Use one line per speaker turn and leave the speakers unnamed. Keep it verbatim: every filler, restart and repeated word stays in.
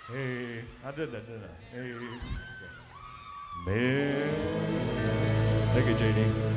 Hey, I did that, didn't I? Hey. Man. Thank you, J D.